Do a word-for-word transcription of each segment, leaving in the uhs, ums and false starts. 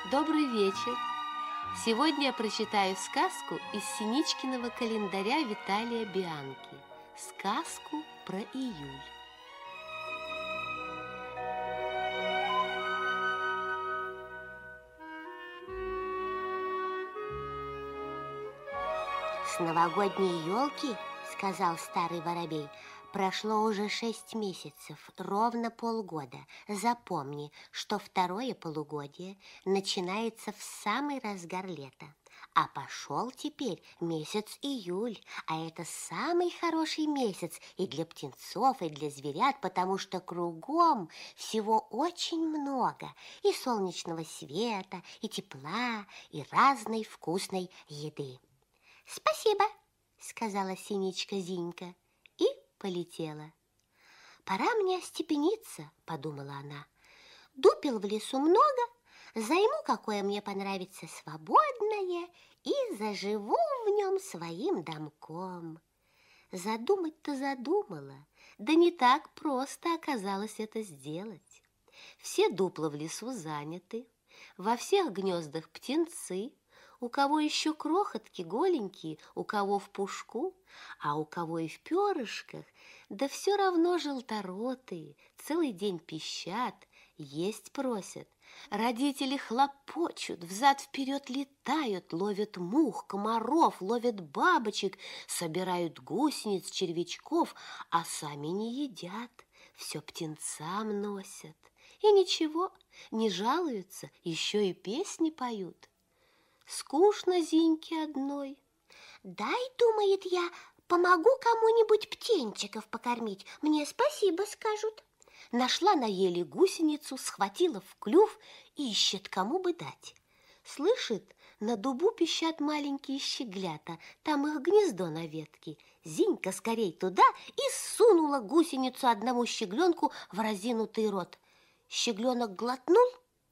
Добрый вечер! Сегодня я прочитаю сказку из Синичкиного календаря Виталия Бианки. Сказку про июль. С новогодней елки, сказал старый воробей, прошло уже шесть месяцев, ровно полгода. Запомни, что второе полугодие начинается в самый разгар лета. А пошел теперь месяц июль, а это самый хороший месяц и для птенцов, и для зверят, потому что кругом всего очень много. И солнечного света, и тепла, и разной вкусной еды. «Спасибо», — сказала синичка Зинька и полетела. «Пора мне остепениться», — подумала она. «Дупел в лесу много, займу, какое мне понравится, свободное, и заживу в нем своим домком». Задумать-то задумала, да не так просто оказалось это сделать. Все дупла в лесу заняты, во всех гнездах птенцы, у кого еще крохотки голенькие, у кого в пушку, а у кого и в перышках, да все равно желторотые, целый день пищат, есть просят. Родители хлопочут, взад-вперед летают, ловят мух, комаров, ловят бабочек, собирают гусениц, червячков, а сами не едят, все птенцам носят. И ничего, не жалуются, еще и песни поют. Скучно Зиньке одной. «Дай, — думает, — я помогу кому-нибудь птенчиков покормить, мне спасибо скажут». Нашла на еле гусеницу, схватила в клюв, ищет, кому бы дать. Слышит, на дубу пищат маленькие щеглята, там их гнездо на ветке. Зинька скорей туда и сунула гусеницу одному щегленку в разинутый рот. Щегленок глотнул,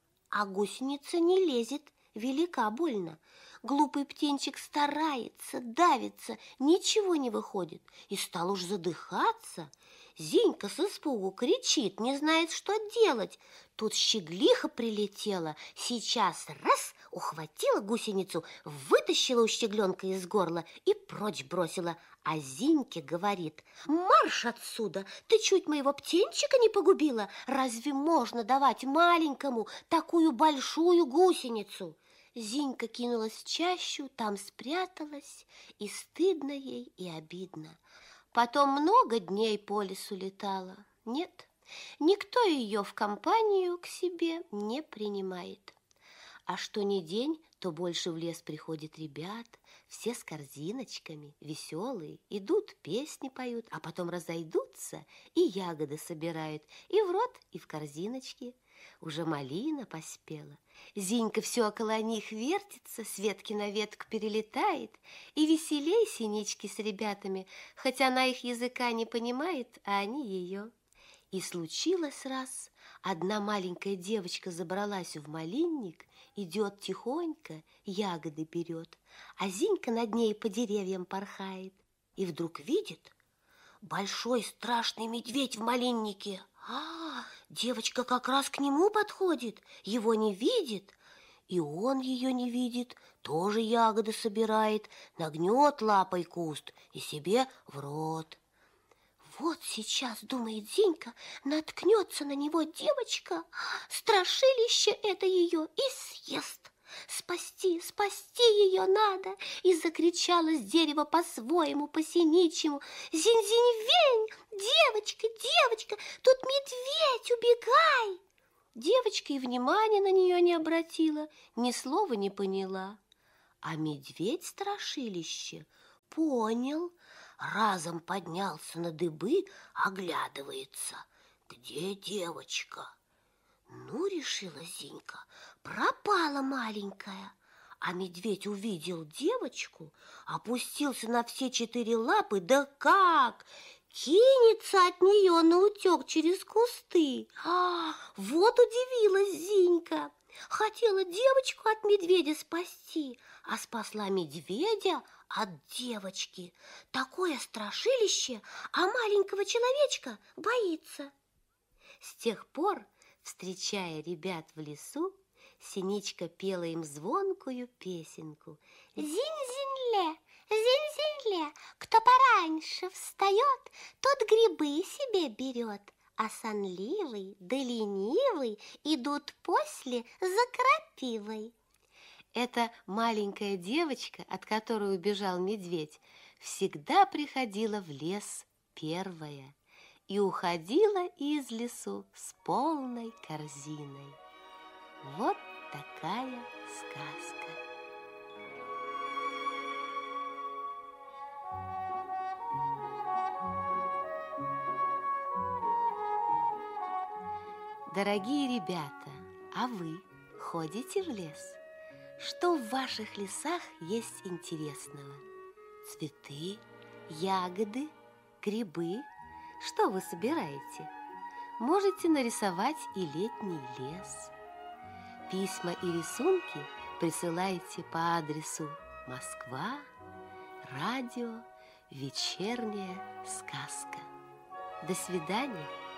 а гусеница не лезет. Велика больно. Глупый птенчик старается, давится, ничего не выходит. И стал уж задыхаться. Зинька с испугу кричит, не знает, что делать. Тут щеглиха прилетела, сейчас раз ухватила гусеницу, вытащила у щегленка из горла и прочь бросила. А Зиньке говорит: «Марш отсюда! Ты чуть моего птенчика не погубила! Разве можно давать маленькому такую большую гусеницу?» Зинька кинулась в чащу, там спряталась, и стыдно ей, и обидно. Потом много дней по лесу летала. Нет, никто ее в компанию к себе не принимает. А что ни день, то больше в лес приходит ребят, все с корзиночками, веселые, идут, песни поют, а потом разойдутся и ягоды собирают и в рот, и в корзиночки. Уже малина поспела. Зинька все около них вертится, с ветки на ветку перелетает, и веселей синички с ребятами, хотя она их языка не понимает, а они ее. И случилось раз, одна маленькая девочка забралась в малинник, идет тихонько, ягоды берет, а Зинька над ней по деревьям порхает. И вдруг видит большой страшный медведь в малиннике. А, девочка как раз к нему подходит, его не видит, и он ее не видит, тоже ягоды собирает, нагнет лапой куст и себе в рот. Вот сейчас, думает Зинька, наткнется на него девочка, страшилище это ее и съест. Спасти, спасти ее надо! И закричала с дерева по-своему, по-синичьему: «Зинь-зинь-вень! Девочка, девочка, тут медведь, убегай!» Девочка и внимания на нее не обратила, ни слова не поняла. А медведь-страшилище понял, разом поднялся на дыбы, оглядывается. Где девочка? Ну, решила Зинька, пропала маленькая. А медведь увидел девочку, опустился на все четыре лапы, да как! Кинется от нее наутек через кусты. А, вот удивилась Зинька. Хотела девочку от медведя спасти, а спасла медведя от девочки. Такое страшилище, а маленького человечка боится. С тех пор, встречая ребят в лесу, Синичка пела им звонкую песенку. Зинь-зинь-ле, зинь-зинь-ле, кто пораньше встает, тот грибы себе берет, а сонливый да ленивый идут после за крапивой. Эта маленькая девочка, от которой убежал медведь, всегда приходила в лес первая и уходила из лесу с полной корзиной. Вот такая сказка. Дорогие ребята, а вы ходите в лес? Что в ваших лесах есть интересного? Цветы, ягоды, грибы? Что вы собираете? Можете нарисовать и летний лес. Письма и рисунки присылайте по адресу Москва, радио «Вечерняя сказка». До свидания!